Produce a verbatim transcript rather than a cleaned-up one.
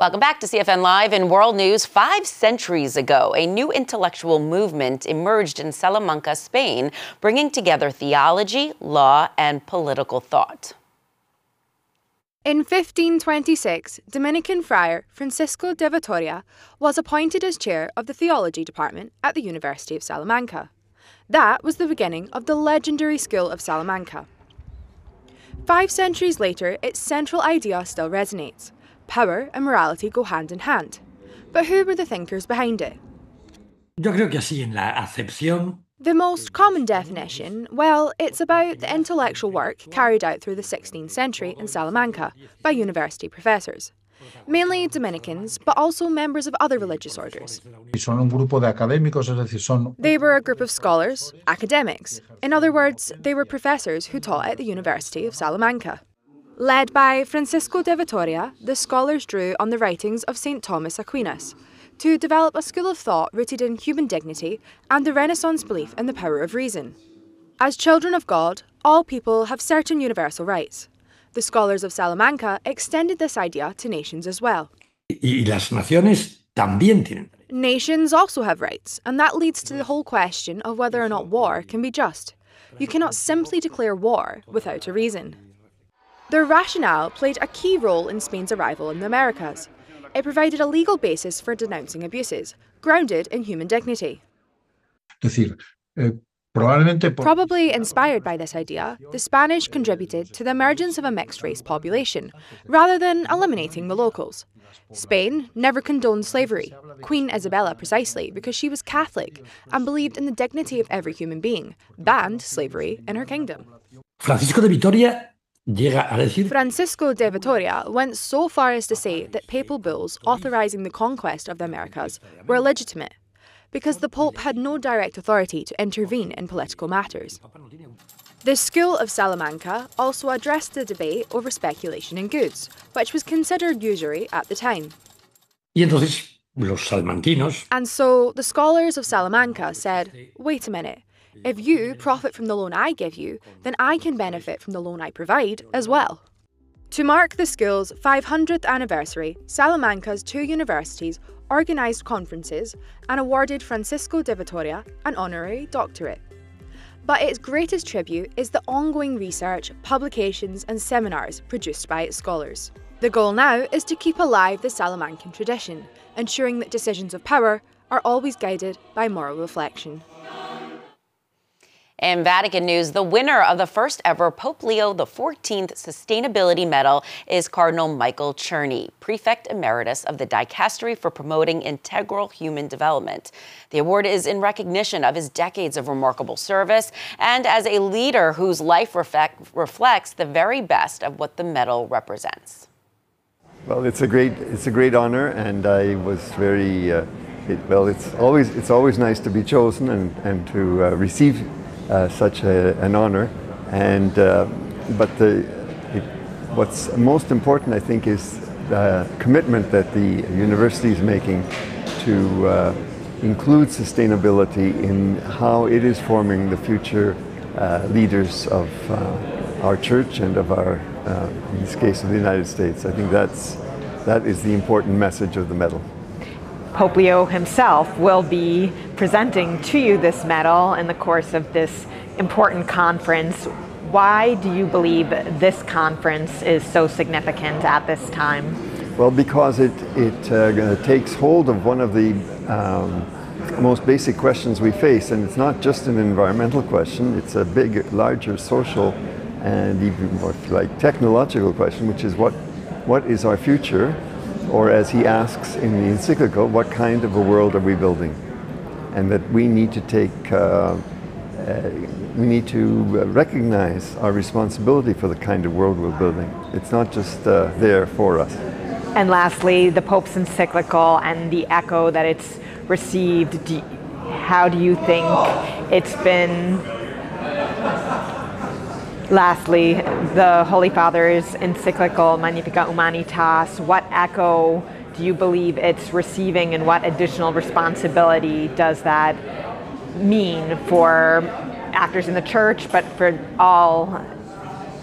Welcome back to C F N Live in World News. Five centuries ago, a new intellectual movement emerged in Salamanca, Spain, bringing together theology, law, and political thought. In fifteen twenty-six, Dominican friar Francisco de Vitoria was appointed as chair of the theology department at the University of Salamanca. That was the beginning of the legendary school of Salamanca. Five centuries later, its central idea still resonates. Power and morality go hand in hand. But who were the thinkers behind it? Yo creo que así en la acepción. The most common definition, well, it's about the intellectual work carried out through the sixteenth century in Salamanca by university professors. Mainly Dominicans, but also members of other religious orders. They were a group of scholars, academics. In other words, they were professors who taught at the University of Salamanca. Led by Francisco de Vitoria, the scholars drew on the writings of Saint Thomas Aquinas to develop a school of thought rooted in human dignity and the Renaissance belief in the power of reason. As children of God, all people have certain universal rights. The scholars of Salamanca extended this idea to nations as well. Y las naciones también tienen. Nations also have rights, and that leads to the whole question of whether or not war can be just. You cannot simply declare war without a reason. Their rationale played a key role in Spain's arrival in the Americas. It provided a legal basis for denouncing abuses, grounded in human dignity. Decir, eh, probablemente por... Probably inspired by this idea, the Spanish contributed to the emergence of a mixed-race population, rather than eliminating the locals. Spain never condoned slavery, Queen Isabella precisely because she was Catholic and believed in the dignity of every human being, banned slavery in her kingdom. Francisco de Vitoria llega a decir... Francisco de Vitoria went so far as to say that papal bulls authorizing the conquest of the Americas were illegitimate, because the Pope had no direct authority to intervene in political matters. The School of Salamanca also addressed the debate over speculation in goods, which was considered usury at the time. Y entonces los salmantinos... And so the scholars of Salamanca said, wait a minute, if you profit from the loan I give you, then I can benefit from the loan I provide as well. To mark the school's five hundredth anniversary, Salamanca's two universities organised conferences and awarded Francisco de Vitoria an honorary doctorate. But its greatest tribute is the ongoing research, publications and seminars produced by its scholars. The goal now is to keep alive the Salamancan tradition, ensuring that decisions of power are always guided by moral reflection. In Vatican news, the winner of the first ever Pope Leo the fourteenth Sustainability Medal is Cardinal Michael Czerny, Prefect Emeritus of the Dicastery for Promoting Integral Human Development. The award is in recognition of his decades of remarkable service and as a leader whose life reflect, reflects the very best of what the medal represents. Well, it's a great, it's a great honor, and I was very, uh, it, well, it's always, it's always nice to be chosen and, and to uh, receive Uh, such a, an honor, and uh, but the it, what's most important, I think, is the commitment that the university is making to uh, include sustainability in how it is forming the future uh, leaders of uh, our church and of our, uh, in this case, of the United States. I think that's that is the important message of the medal. Pope Leo himself will be presenting to you this medal in the course of this important conference. Why do you believe this conference is so significant at this time? Well, because it, it uh, takes hold of one of the um, most basic questions we face, and it's not just an environmental question, it's a big, larger social and even more like technological question, which is what, what is our future? Or as he asks in the encyclical, what kind of a world are we building? And that we need to take, uh, uh, we need to recognize our responsibility for the kind of world we're building. It's not just uh, there for us. And lastly, the Pope's encyclical and the echo that it's received. Do, how do you think it's been? Lastly, the Holy Father's encyclical Magnificat Humanitas, what echo do you believe it's receiving, and what additional responsibility does that mean for actors in the church, but for all